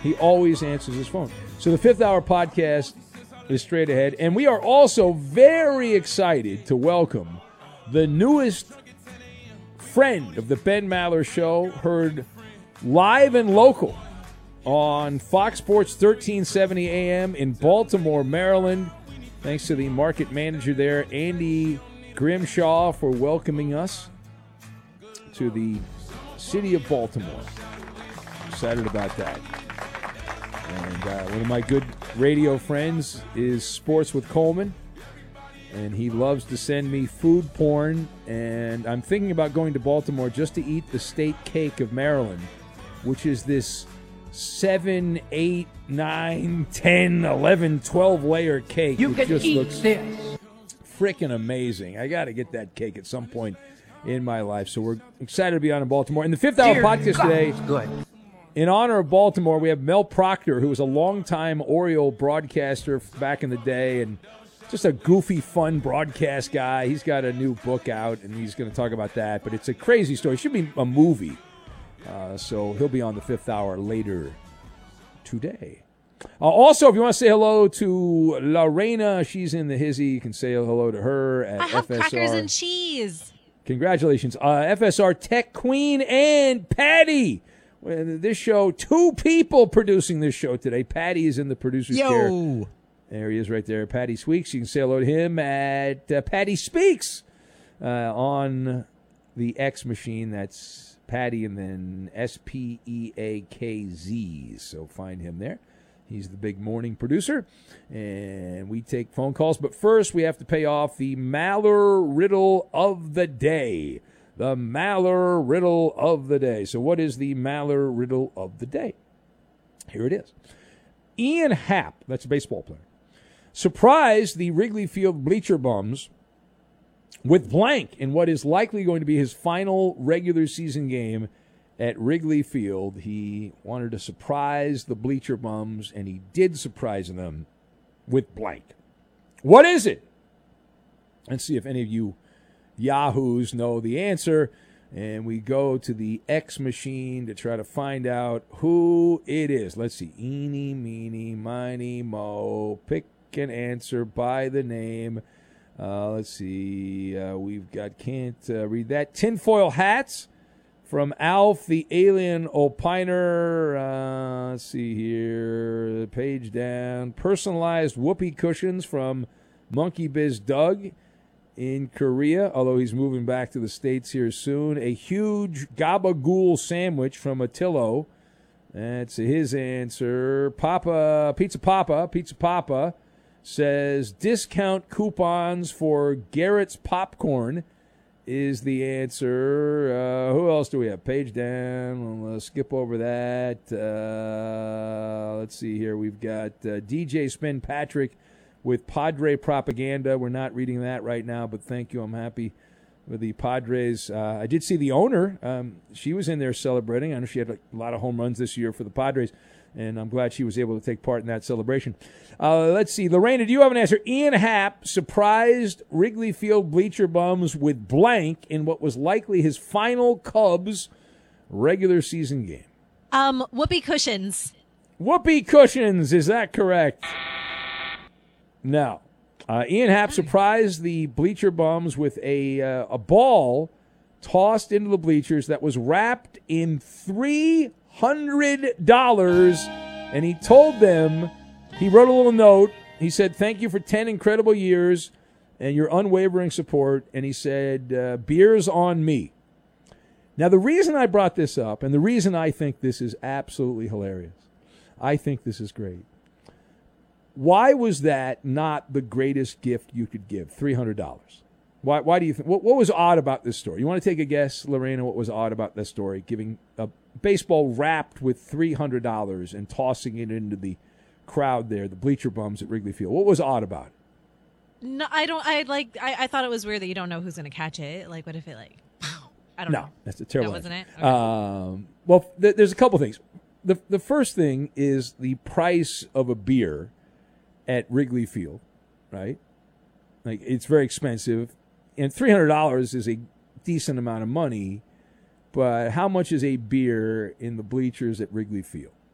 He always answers his phone. So the Fifth Hour podcast is straight ahead. And we are also very excited to welcome the newest friend of the Ben Maller Show, heard live and local on Fox Sports 1370 AM in Baltimore, Maryland. Thanks to the market manager there, Andy Grimshaw, for welcoming us to the city of Baltimore. Excited about that. And one of my good radio friends is Sports with Coleman, and he loves to send me food porn, and I'm thinking about going to Baltimore just to eat the state cake of Maryland, which is this 7, 8, 9, 10, 11, 12 layer cake. You can just eat looks this. Freaking amazing. I got to get that cake at some point in my life. So we're excited to be on in Baltimore. In the Fifth Hour podcast today, Good. in honor of Baltimore, we have Mel Proctor, who was a longtime Oriole broadcaster back in the day and just a goofy, fun broadcast guy. He's got a new book out, and he's going to talk about that. But it's a crazy story. It should be a movie. So he'll be on the Fifth Hour later today. Also, if you want to say hello to Lorena, she's in the hizzy. You can say hello to her at FSR. I have crackers and cheese. Congratulations. FSR Tech Queen and Patty. This show, 2 people producing this show today. Patty is in the producer's chair. There he is right there, Patty Speaks. You can say hello to him at Patty Speaks on the X machine. That's Patty and then SPEAKZ. So find him there. He's the big morning producer. And we take phone calls. But first, we have to pay off the Maller Riddle of the Day. The Maller Riddle of the Day. So what is the Maller Riddle of the Day? Here it is. Ian Happ, that's a baseball player, surprised the Wrigley Field bleacher bums with blank in what is likely going to be his final regular season game at Wrigley Field. He wanted to surprise the bleacher bums, and he did surprise them with blank. What is it? Let's see if any of you yahoos know the answer. And we go to the X machine to try to find out who it is. Let's see. Eeny, meeny, miny, mo. Pick an answer by the name. Let's see. We've got, can't read that. Tinfoil hats from Alf the Alien Opiner. Let's see here. Page down. Personalized whoopee cushions from Monkey Biz Doug in Korea, although he's moving back to the States here soon. A huge gabagool sandwich from Attillo. That's his answer. Pizza Papa says discount coupons for Garrett's Popcorn is the answer. Who else do we have? Page down. We'll skip over that. Let's see here. We've got DJ Spin Patrick with Padre Propaganda. We're not reading that right now, but thank you. I'm happy with the Padres. I did see the owner. She was in there celebrating. I know she had a lot of home runs this year for the Padres, and I'm glad she was able to take part in that celebration. Let's see. Lorena, do you have an answer? Ian Happ surprised Wrigley Field bleacher bums with blank in what was likely his final Cubs regular season game. Whoopee cushions. Whoopee cushions. Is that correct? No. Ian Happ surprised the bleacher bums with a ball tossed into the bleachers that was wrapped in $300. And he told them, he wrote a little note. He said, thank you for 10 incredible years and your unwavering support. And he said, beer's on me. Now, the reason I brought this up and the reason I think this is absolutely hilarious, I think this is great. Why was that not the greatest gift you could give? $300. Why do you think? What was odd about this story? You want to take a guess, Lorena? What was odd about this story? Giving a baseball wrapped with $300 and tossing it into the crowd there, the bleacher bums at Wrigley Field. What was odd about it? No, I don't. I thought it was weird that you don't know who's going to catch it. Like, what if it I don't know. No, that's a terrible. That wasn't it. Okay. Well, there's a couple things. The first thing is the price of a beer at Wrigley Field, right? Like, it's very expensive, and $300 is a decent amount of money, but how much is a beer in the bleachers at Wrigley Field?